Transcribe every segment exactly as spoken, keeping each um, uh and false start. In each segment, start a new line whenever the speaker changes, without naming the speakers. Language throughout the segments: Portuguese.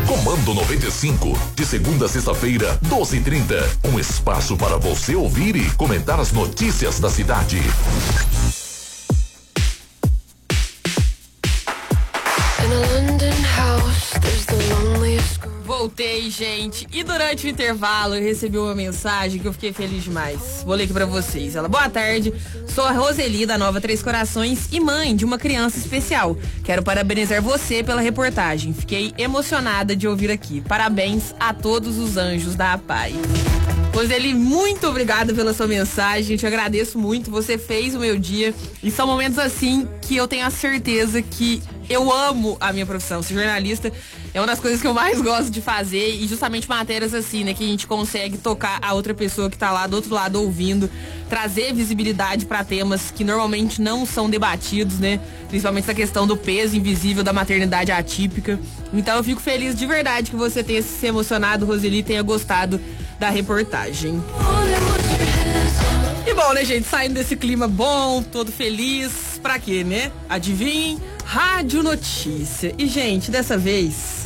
Comando noventa e cinco, de segunda a sexta-feira, doze e trinta. Um espaço para você ouvir e comentar as notícias da cidade.
Voltei, gente, e durante o intervalo eu recebi uma mensagem que eu fiquei feliz demais. Vou ler aqui pra vocês. Ela: boa tarde, sou a Roseli da Nova Três Corações e mãe de uma criança especial. Quero parabenizar você pela reportagem. Fiquei emocionada de ouvir aqui. Parabéns a todos os anjos da paz. Roseli, muito obrigada pela sua mensagem, eu te agradeço muito, você fez o meu dia, e são momentos assim que eu tenho a certeza que eu amo a minha profissão. Ser jornalista é uma das coisas que eu mais gosto de fazer, e justamente matérias assim, né, que a gente consegue tocar a outra pessoa que tá lá do outro lado ouvindo, trazer visibilidade para temas que normalmente não são debatidos, né, principalmente essa questão do peso invisível da maternidade atípica. Então eu fico feliz de verdade que você tenha se emocionado, Roseli, tenha gostado da reportagem. E bom, né, gente, saindo desse clima bom, todo feliz, pra quê, né? Adivinhem? Rádio Notícia. E, gente, dessa vez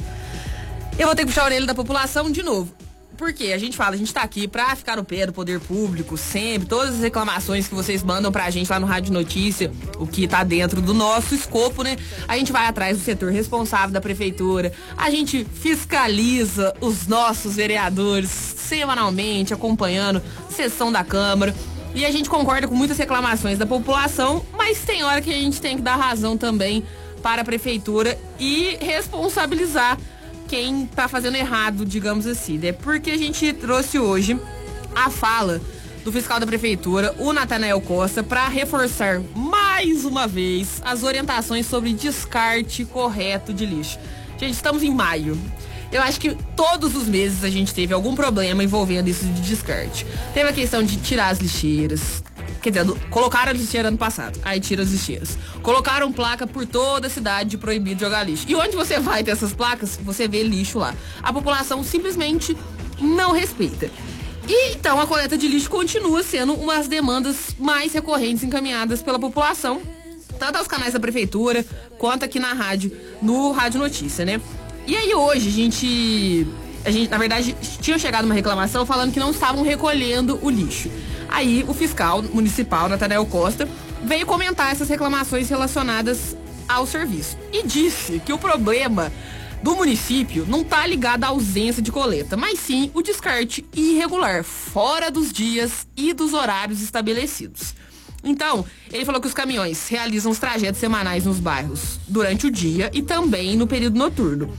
eu vou ter que puxar a orelha da população de novo. Porque a gente fala, a gente tá aqui pra ficar no pé do poder público sempre, todas as reclamações que vocês mandam pra gente lá no Rádio Notícia, o que tá dentro do nosso escopo, né? A gente vai atrás do setor responsável da prefeitura, a gente fiscaliza os nossos vereadores semanalmente, acompanhando a sessão da Câmara, e a gente concorda com muitas reclamações da população, mas tem hora que a gente tem que dar razão também para a prefeitura e responsabilizar quem tá fazendo errado, digamos assim, né? Porque a gente trouxe hoje a fala do fiscal da prefeitura, o Natanael Costa, para reforçar mais uma vez as orientações sobre descarte correto de lixo. Gente, estamos em maio. Eu acho que todos os meses a gente teve algum problema envolvendo isso de descarte. Teve a questão de tirar as lixeiras. Quer dizer, colocaram a lixeira ano passado, aí tira as lixeiras. Colocaram placa por toda a cidade de proibido jogar lixo. E onde você vai ter essas placas, você vê lixo lá. A população simplesmente não respeita. E então a coleta de lixo continua sendo uma das demandas mais recorrentes encaminhadas pela população, tanto aos canais da prefeitura, quanto aqui na rádio, no Rádio Notícia, né? E aí hoje a gente... A gente, na verdade, tinha chegado uma reclamação falando que não estavam recolhendo o lixo. Aí o fiscal municipal, Natanael Costa, veio comentar essas reclamações relacionadas ao serviço. E disse que o problema do município não está ligado à ausência de coleta, mas sim o descarte irregular, fora dos dias e dos horários estabelecidos. Então, ele falou que os caminhões realizam os trajetos semanais nos bairros durante o dia e também no período noturno.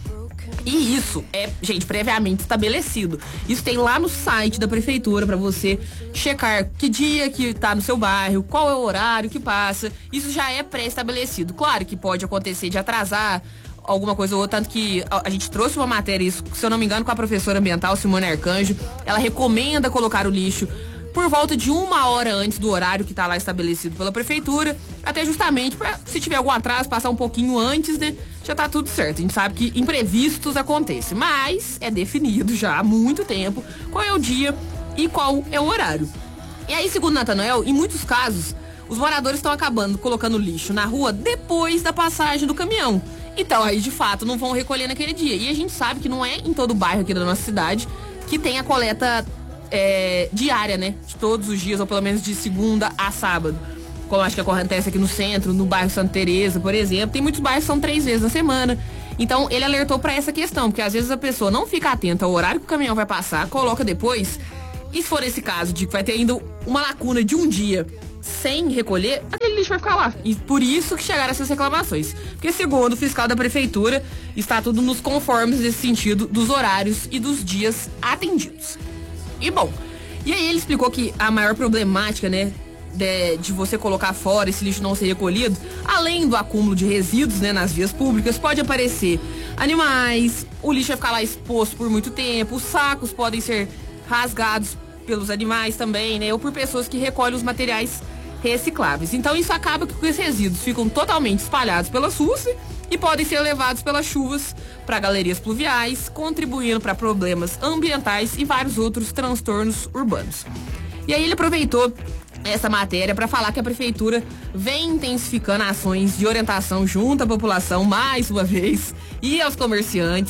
E isso é, gente, previamente estabelecido. Isso tem lá no site da prefeitura pra você checar que dia que tá no seu bairro, qual é o horário que passa. Isso já é pré-estabelecido. Claro que pode acontecer de atrasar alguma coisa ou outra, tanto que a, a gente trouxe uma matéria, isso, se eu não me engano, com a professora ambiental, Simone Arcanjo. Ela recomenda colocar o lixo por volta de uma hora antes do horário que tá lá estabelecido pela prefeitura, até justamente pra, se tiver algum atraso, passar um pouquinho antes, né? Já tá tudo certo. A gente sabe que imprevistos acontecem, mas é definido já há muito tempo qual é o dia e qual é o horário. E aí, segundo Natanael, em muitos casos, os moradores estão acabando colocando lixo na rua depois da passagem do caminhão. Então, aí, de fato, não vão recolher naquele dia. E a gente sabe que não é em todo o bairro aqui da nossa cidade que tem a coleta é, diária, né? De todos os dias, ou pelo menos de segunda a sábado. Como acho que acontece aqui no centro, no bairro Santa Teresa, por exemplo. Tem muitos bairros que são três vezes na semana. Então, ele alertou pra essa questão, porque às vezes a pessoa não fica atenta ao horário que o caminhão vai passar, coloca depois, e se for esse caso de que vai ter ainda uma lacuna de um dia sem recolher, aquele lixo vai ficar lá. E por isso que chegaram essas reclamações. Porque, segundo o fiscal da prefeitura, está tudo nos conformes nesse sentido dos horários e dos dias atendidos. E bom, e aí ele explicou que a maior problemática, né, De, de você colocar fora esse lixo não ser recolhido, além do acúmulo de resíduos, né, nas vias públicas, pode aparecer animais, o lixo vai ficar lá exposto por muito tempo, os sacos podem ser rasgados pelos animais também, né, ou por pessoas que recolhem os materiais recicláveis. Então isso acaba que os resíduos ficam totalmente espalhados pelas ruas e podem ser levados pelas chuvas para galerias pluviais, contribuindo para problemas ambientais e vários outros transtornos urbanos. E aí ele aproveitou essa matéria para falar que a prefeitura vem intensificando ações de orientação junto à população mais uma vez e aos comerciantes,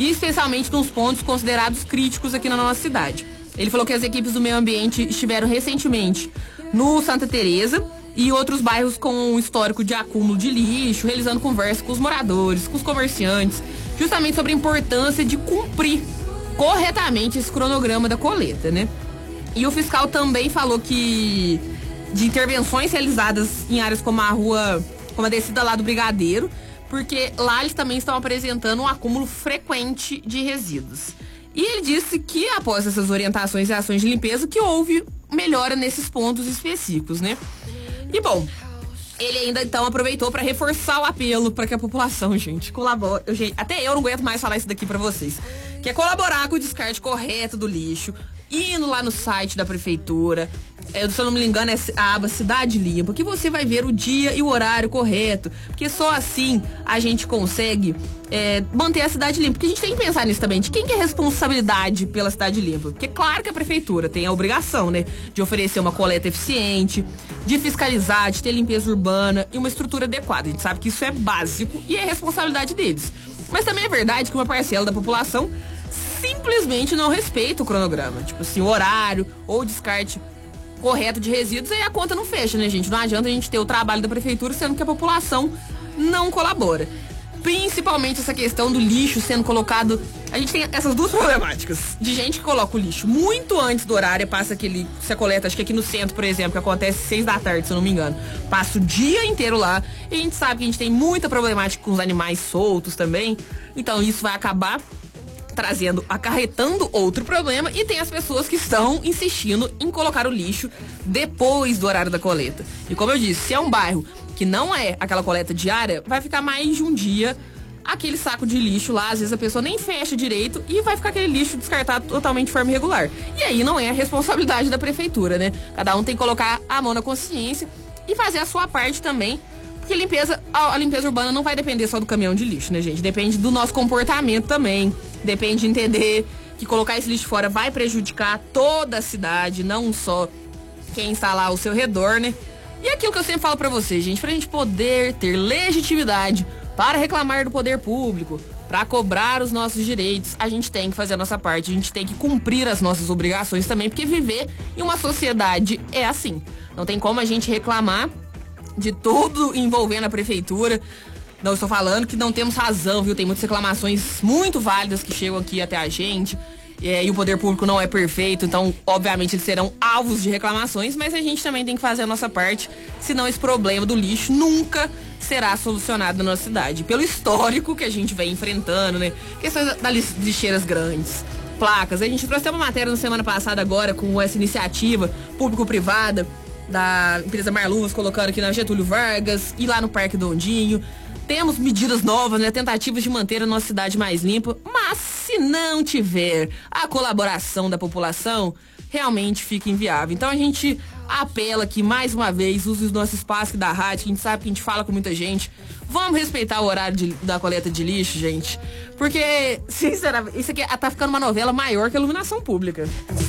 e especialmente nos pontos considerados críticos aqui na nossa cidade. Ele falou que as equipes do meio ambiente estiveram recentemente no Santa Teresa e outros bairros com um histórico de acúmulo de lixo, realizando conversa com os moradores, com os comerciantes, justamente sobre a importância de cumprir corretamente esse cronograma da coleta, né? E o fiscal também falou que de intervenções realizadas em áreas como a rua, como a descida lá do Brigadeiro, porque lá eles também estão apresentando um acúmulo frequente de resíduos. E ele disse que após essas orientações e ações de limpeza que houve melhora nesses pontos específicos, né? E bom, ele ainda então aproveitou para reforçar o apelo para que a população, gente, colabore. Eu, gente, até eu não aguento mais falar isso daqui para vocês. Que é colaborar com o descarte correto do lixo, indo lá no site da prefeitura, é, se eu não me engano é a aba Cidade Limpa, que você vai ver o dia e o horário correto, porque só assim a gente consegue é, manter a cidade limpa. Porque a gente tem que pensar nisso também, de quem que é responsabilidade pela cidade limpa. Porque claro que a prefeitura tem a obrigação, né, de oferecer uma coleta eficiente, de fiscalizar, de ter limpeza urbana e uma estrutura adequada. A gente sabe que isso é básico e é responsabilidade deles. Mas também é verdade que uma parcela da população simplesmente não respeita o cronograma. Tipo assim, o horário ou o descarte correto de resíduos, aí a conta não fecha, né, gente? Não adianta a gente ter o trabalho da prefeitura sendo que a população não colabora. Principalmente essa questão do lixo sendo colocado. A gente tem essas duas problemáticas. De gente que coloca o lixo muito antes do horário, passa aquele. Você coleta, acho que aqui no centro, por exemplo, que acontece seis da tarde, se eu não me engano. Passa o dia inteiro lá. E a gente sabe que a gente tem muita problemática com os animais soltos também. Então isso vai acabar trazendo, acarretando outro problema, e tem as pessoas que estão insistindo em colocar o lixo depois do horário da coleta. E como eu disse, se é um bairro que não é aquela coleta diária, vai ficar mais de um dia aquele saco de lixo lá, às vezes a pessoa nem fecha direito e vai ficar aquele lixo descartado totalmente de forma irregular. E aí não é a responsabilidade da prefeitura, né? Cada um tem que colocar a mão na consciência e fazer a sua parte também. Porque limpeza, a, a limpeza urbana não vai depender só do caminhão de lixo, né, gente? Depende do nosso comportamento também. Depende de entender que colocar esse lixo fora vai prejudicar toda a cidade, não só quem está lá ao seu redor, né? E aquilo que eu sempre falo pra vocês, gente, pra gente poder ter legitimidade para reclamar do poder público, para cobrar os nossos direitos, a gente tem que fazer a nossa parte, a gente tem que cumprir as nossas obrigações também, porque viver em uma sociedade é assim. Não tem como a gente reclamar de tudo envolvendo a prefeitura. Não estou falando que não temos razão, viu? Tem muitas reclamações muito válidas que chegam aqui até a gente. É, e o poder público não é perfeito, então, obviamente, eles serão alvos de reclamações, mas a gente também tem que fazer a nossa parte, senão esse problema do lixo nunca será solucionado na nossa cidade. Pelo histórico que a gente vem enfrentando, né? Questões das lixeiras grandes, placas. A gente trouxe até uma matéria na semana passada agora com essa iniciativa público-privada da empresa Marluvas, colocando aqui na Getúlio Vargas e lá no Parque Dondinho. Temos medidas novas, né? Tentativas de manter a nossa cidade mais limpa, mas se não tiver a colaboração da população, realmente fica inviável. Então a gente apela aqui mais uma vez, use o nosso espaço da rádio, que a gente sabe que a gente fala com muita gente. Vamos respeitar o horário de, da coleta de lixo, gente. Porque, sinceramente, isso aqui tá ficando uma novela maior que a iluminação pública.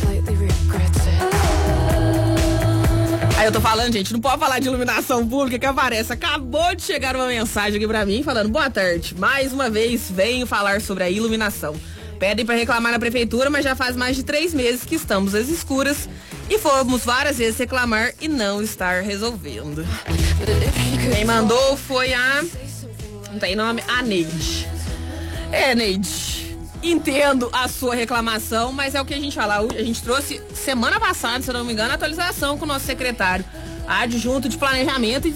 Aí eu tô falando, gente, não pode falar de iluminação pública que aparece. Acabou de chegar uma mensagem aqui pra mim falando: boa tarde, mais uma vez venho falar sobre a iluminação. Pedem pra reclamar na prefeitura, mas já faz mais de três meses que estamos às escuras e fomos várias vezes reclamar e não estar resolvendo. Quem mandou foi a... não tem nome, a Neide. É, Neide, entendo a sua reclamação, mas é o que a gente fala. A gente trouxe semana passada, se eu não me engano, a atualização com o nosso secretário adjunto de planejamento e